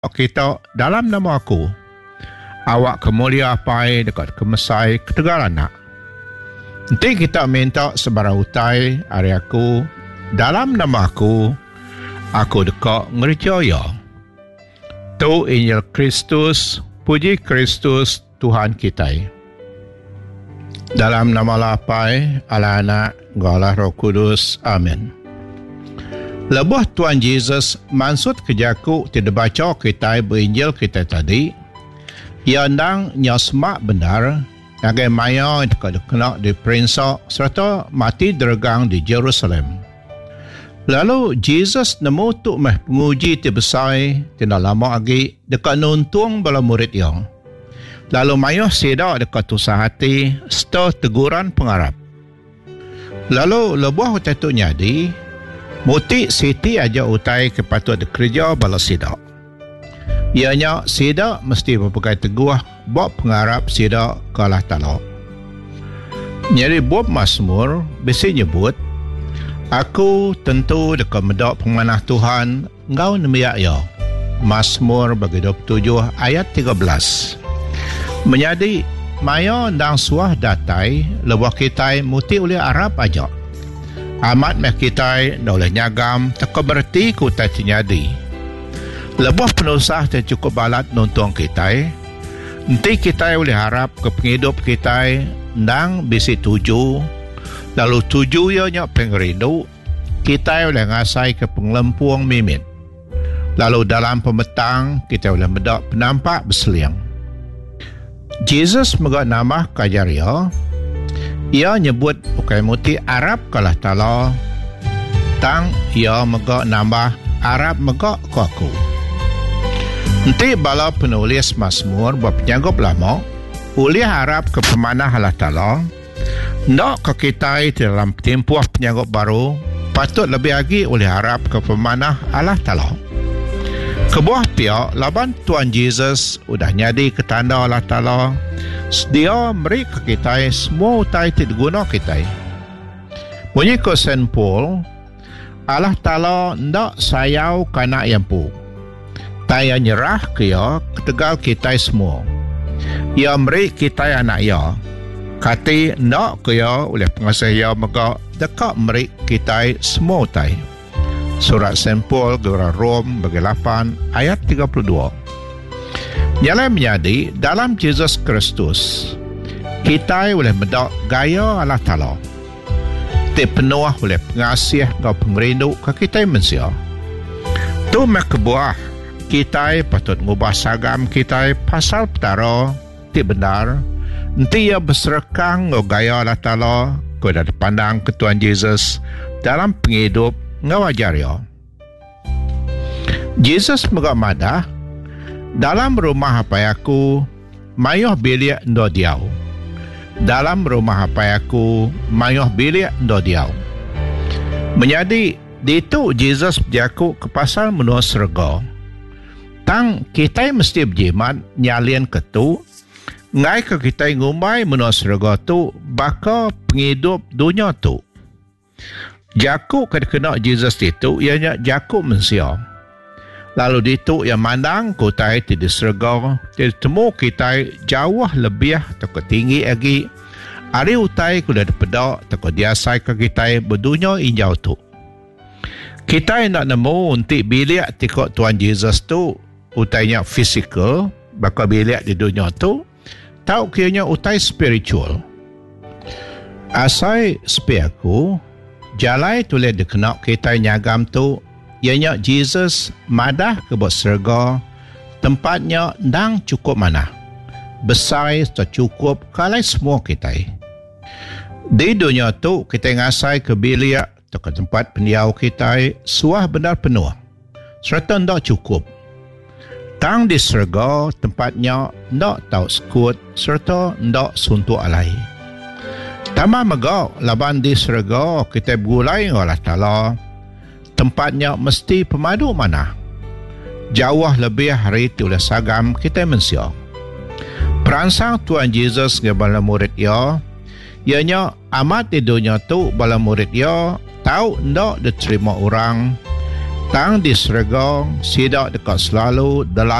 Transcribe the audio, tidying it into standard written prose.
kita dalam nama aku. Awak kemulia pai dekat kemesai ketegalan nak. Nanti kita minta sebarang utai hari aku dalam nama aku dekat ngerjaya. Tu Injil Kristus, puji Kristus Tuhan kita. Dalam nama Lapai, Allah Anak, Allah Roh Kudus. Amin. Lebuh Tuhan Yesus maksud kejaku tidak baca kita berinjil kita tadi. Ia nang nyasmak benar agai maya kena diperintah serta mati dergang di Jerusalem. Lalu Yesus nemu tu meh penguji tibesai tidak lama lagi dekat nuntung bala murid yang. Lalu maya sedak dekat tusah hati serta teguran pengarap. Lalu lebuh tetu nyadi muti siti aja utai kepatut dikerja bala sidak. Ianya sidak mesti berpegai teguh buat pengarap sidak ke Allah Ta'ala. Jadi buat Mazmur besi nyebut, aku tentu dekat medak pemanah Tuhan ngau nemiak ya. Mazmur bagi 27 ayat 13. Menjadi maya dan suah datai lebuh kita muti oleh Arab aja. Amat meh kita oleh nyagam tak berarti ku tak nyadi. Lebuh penusah tak cukup balat nonton kita. Nanti kita boleh harap ke penghidup kita ndang bisi tuju. Lalu tuju ianya pengerindu. Kita boleh ngasai ke pengelempuang mimit. Lalu dalam pemetang kita boleh medak penampak berseliang. Jesus megak nama kajaria. Ia nyebut bukan muti Arab kalah Ta'ala. Tang ia megak nambah Arab megak ke aku. Nanti bala penulis Mazmur berpenyanggup lama oleh Arab ke pemanah Allah Ta'ala. Ndak ke kita dalam tempoh penyanggup baru patut lebih lagi oleh Arab ke pemanah Allah Ta'ala. Kebuah pihak laban Tuhan Yesus udah nyadi ke tanda Allah Ta'ala. Dia beri ke kita semua utai tidak guna kita. Bunyi ke Saint Paul, Allah Ta'ala ndak sayau kanak yang pu. Taya nyerah ke ya ketegal kita semua. Ia beri kita anak ya. Kati ndak ke ya oleh pengasih ya maka dekat beri kita semua utai. Surat Saint Paul Gerak Rom bagi 8 ayat 32. Ialah menjadi dalam Yesus Kristus kita boleh mendak gaya Allah Ta'ala. Penuh oleh pengasih dan pengerindu ke kita manusia. Tu kebuah kita patut ngubah sagam kita pasal petara ti benar. Nanti ia berserekang gaya Allah Ta'ala ke dari pandang ke Tuhan Yesus dalam penghidup ngawajar ya. Jesus megak madah dalam rumah apa aku mayuh bilik ndo diau. Dalam rumah apa aku mayuh bilik ndo diau. Menjadi ditu Jesus berjaku ke pasal menua serga. Tang kita mesti berjimat nyalian ketu ngai ke kita ngumbai menua serga tu baka penghidup dunia tu. Jaku kena Jesus itu ianya jaku mensia. Lalu ditu yang mandang kutai tidak serga, tidak temu kita jauh lebih tak tinggi lagi. Ari utai kuda depedak tak diasai ke kita berdunia injau tu. Kita nak nemu untuk bilik tikok Tuhan Yesus tu utainya fizikal, bakal bilik di dunia tu, tahu kianya utai spiritual. Asai spiaku jalai tulis dikenak kita nyagam tu ianya Jesus madah ke bot serga tempatnya ndang cukup mana besar cukup kalai semua kita di dunia tu kita ngasai ke bilik atau ke tempat pendiau kita suah benar penuh serta ndak cukup tang di serga tempatnya ndak tahu sekut serta ndak suntuk alai. Tama megak laban di serga kita bergulai Allah Ta'ala. Tempatnya mesti pemadu mana. Jauh lebih hari oleh sagam kita manusia. Perangsang Tuhan Yesus ke bala murid ya. Ianya amat di dunia tu bala murid ya tahu ndak diterima orang. Tang disregong sidak dekat selalu dalam